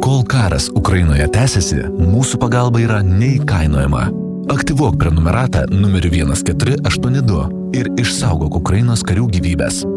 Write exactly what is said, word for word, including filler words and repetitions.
Kol karas Ukrainoje tęsiasi, mūsų pagalba yra neįkainojama. Aktyvuok prenumeratą numeriu vienas keturi aštuoni du ir išsaugok Ukrainos karių gyvybės.